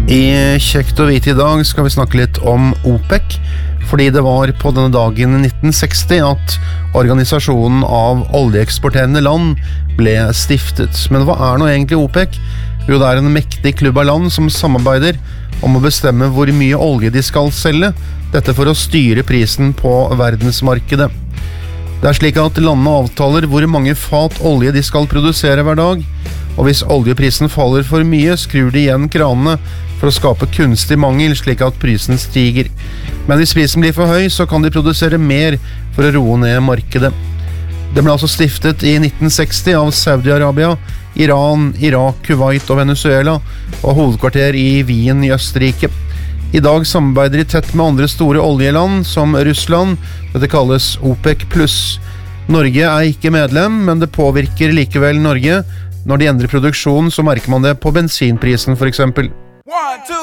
I Kjekt å vite I dag skal vi snakke litt om OPEC, fordi det var på denne dagen I 1960 at organisasjonen av oljeeksporterende land ble stiftet. Men hva nå egentlig OPEC? Jo, det en mektig klubb av land som samarbeider om å bestemme hvor mye olje de skal selge, dette for å styre prisen på verdensmarkedet. Det slik at landene avtaler hvor mange fat olje de skal produsere hver dag, og hvis oljeprisen faller for mye, skrur de igjen kranene for å skape kunstig mangel slik at prisen stiger. Men hvis prisen blir for høy, så kan de produsere mer for å roe ned markedet. Det ble altså stiftet I 1960 av Saudi-Arabia, Iran, Irak, Kuwait og Venezuela, og hovedkvarter I Wien I Østerrike. I dag samarbeider de tett med andre store oljeland, som Russland. Dette kalles OPEC+. Norge ikke medlem, men det påvirker likevel Norge. Når de endrer produksjonen, så merker man det på bensinprisen for eksempel. 1, 2,